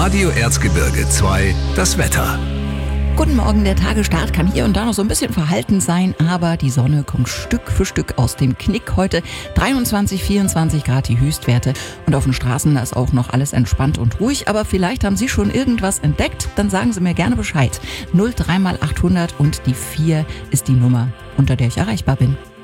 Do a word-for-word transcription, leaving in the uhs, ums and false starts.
Radio Erzgebirge zwei, das Wetter. Guten Morgen, der Tagesstart kann hier und da noch so ein bisschen verhalten sein, aber die Sonne kommt Stück für Stück aus dem Knick. Heute dreiundzwanzig, vierundzwanzig Grad die Höchstwerte und auf den Straßen da ist auch noch alles entspannt und ruhig, aber vielleicht haben Sie schon irgendwas entdeckt, dann sagen Sie mir gerne Bescheid. null drei mal achthundert und die vier ist die Nummer, unter der ich erreichbar bin.